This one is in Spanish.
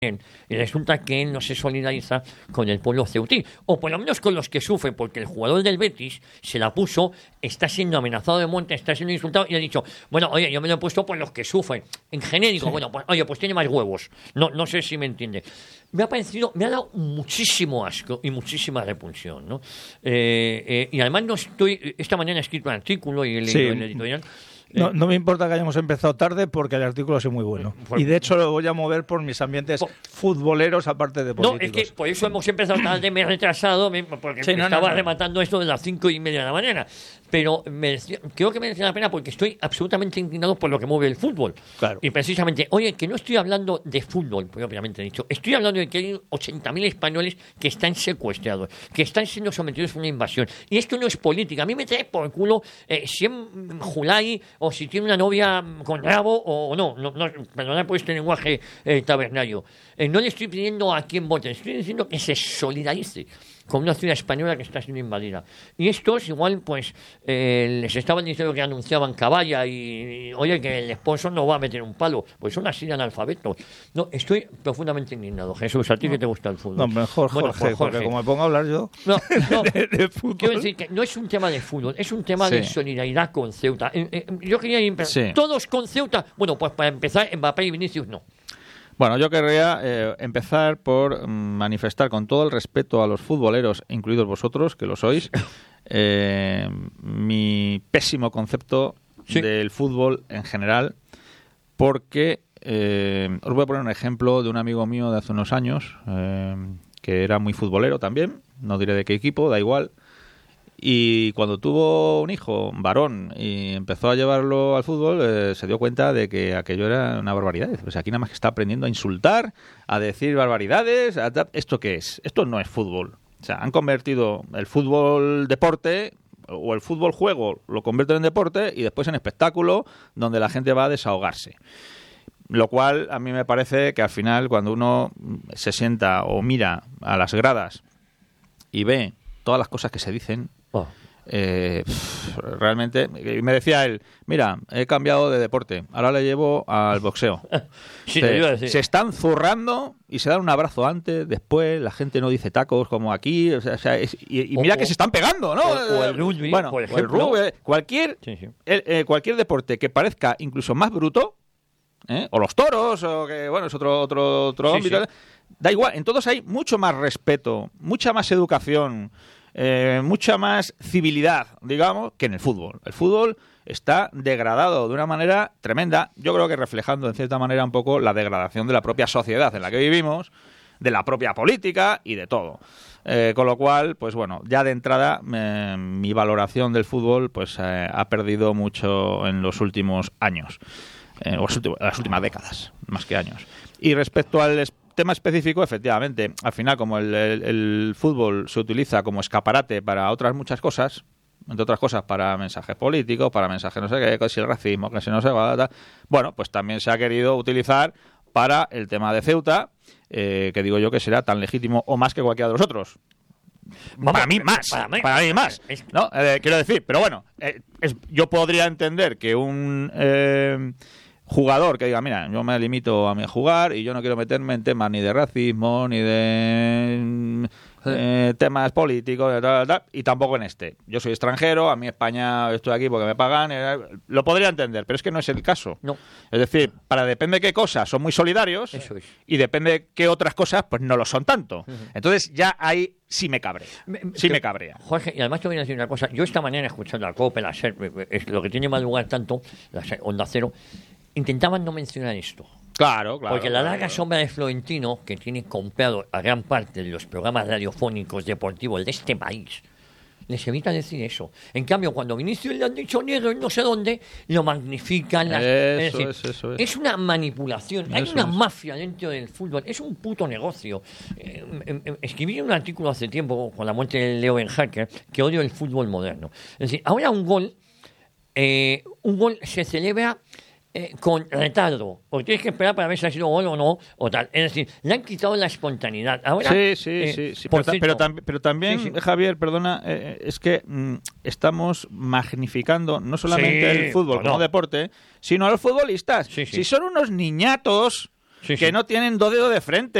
y resulta que él no se solidariza con el pueblo ceutí, o por lo menos con los que sufren, porque el jugador del Betis se la puso, está siendo amenazado de muerte, está siendo insultado, y ha dicho, bueno, oye, yo me lo he puesto por los que sufren, en genérico, sí. Bueno, pues, oye, pues tiene más huevos, no sé si me entiende. Me ha dado muchísimo asco y muchísima repulsión, ¿no? Y además esta mañana he escrito un artículo y he leído el editorial. No me importa que hayamos empezado tarde porque el artículo es muy bueno. Y de hecho lo voy a mover por mis ambientes futboleros aparte de políticos. No, es que por eso hemos empezado tarde, me he retrasado, porque estaba rematando esto de las 5:30 de la mañana. Pero creo que merece la pena porque estoy absolutamente indignado por lo que mueve el fútbol. Claro. Y precisamente, oye, que no estoy hablando de fútbol, propiamente dicho. Estoy hablando de que hay 80.000 españoles que están secuestrados, que están siendo sometidos a una invasión. Y esto no es política. A mí me trae por el culo si es Julay o si tiene una novia con rabo o no. Perdona por este lenguaje tabernario. No le estoy pidiendo a quién vote, estoy diciendo que se solidarice con una ciudad española que está siendo invadida. Y estos igual, pues, les estaban diciendo que anunciaban caballa y oye, que el sponsor no va a meter un palo. Pues son así de analfabetos. No, estoy profundamente indignado. Jesús, ¿a ti que te gusta el fútbol? No, mejor Jorge, porque como me pongo a hablar yo de fútbol... Quiero decir que no es un tema de fútbol, es un tema de solidaridad con Ceuta. Yo quería ir... ¿Todos con Ceuta? Bueno, pues para empezar, Mbappé y Vinicius no. Bueno, yo querría empezar por manifestar con todo el respeto a los futboleros, incluidos vosotros, que lo sois, mi pésimo concepto del fútbol en general, porque os voy a poner un ejemplo de un amigo mío de hace unos años, que era muy futbolero también, no diré de qué equipo, da igual, y cuando tuvo un hijo varón y empezó a llevarlo al fútbol, se dio cuenta de que aquello era una barbaridad. Pues aquí nada más que está aprendiendo a insultar, a decir barbaridades. ¿Esto qué es? Esto no es fútbol. O sea, han convertido el fútbol deporte o el fútbol juego, lo convierten en deporte y después en espectáculo donde la gente va a desahogarse. Lo cual a mí me parece que al final cuando uno se sienta o mira a las gradas y ve todas las cosas que se dicen, realmente, me decía él, mira, he cambiado de deporte, ahora le llevo al boxeo. Se están zurrando y se dan un abrazo antes, después, la gente no dice tacos como aquí, y mira que se están pegando, ¿no? O el rugby, bueno, por ejemplo. O el rugby, cualquier deporte que parezca incluso más bruto, o los toros, o que bueno, es otro ámbito, da igual, en todos hay mucho más respeto, mucha más educación, mucha más civilidad, digamos, que en el fútbol. El fútbol está degradado de una manera tremenda, yo creo que reflejando en cierta manera un poco la degradación de la propia sociedad en la que vivimos, de la propia política y de todo. Con lo cual, pues bueno, ya de entrada mi valoración del fútbol pues ha perdido mucho en los últimos años, las últimas décadas, más que años. Y respecto al tema específico, efectivamente, al final como el fútbol se utiliza como escaparate para otras muchas cosas, entre otras cosas para mensajes políticos, para mensajes no sé qué, que si el racismo, que si no sé qué, bueno, pues también se ha querido utilizar para el tema de Ceuta, que digo yo que será tan legítimo o más que cualquiera de los otros. Para mí más. ¿No? Quiero decir, pero bueno, yo podría entender que un jugador que diga, mira, yo me limito a jugar y yo no quiero meterme en temas ni de racismo, ni de temas políticos, y tampoco en este. Yo soy extranjero, a mí España estoy aquí porque me pagan, lo podría entender, pero es que no es el caso. No. Es decir, para depende de qué cosas son muy solidarios, y depende de qué otras cosas pues no lo son tanto. Entonces ya ahí sí me cabrea. Me cabrea. Jorge, y además te voy a decir una cosa. Yo esta mañana escuchando la COPE, la SER, lo que tiene más lugar tanto, la Onda Cero, intentaban no mencionar esto. Claro. Porque la larga sombra de Florentino, que tiene comprado a gran parte de los programas radiofónicos deportivos de este país, les evita decir eso. En cambio, cuando Vinicius le han dicho negro en no sé dónde, lo magnifican. Eso. Es una manipulación. Hay una mafia dentro del fútbol. Es un puto negocio. Escribí un artículo hace tiempo con la muerte de Leo Ben Hacker que odio el fútbol moderno. Es decir, ahora un gol se celebra con retardo, porque tienes que esperar para ver si ha sido gol o no, o tal. Es decir, le han quitado la espontaneidad. Ahora, sí. Pero también, Javier, perdona, es que estamos magnificando no solamente el fútbol como deporte, sino a los futbolistas. Si son unos niñatos que no tienen 2 dedos de frente.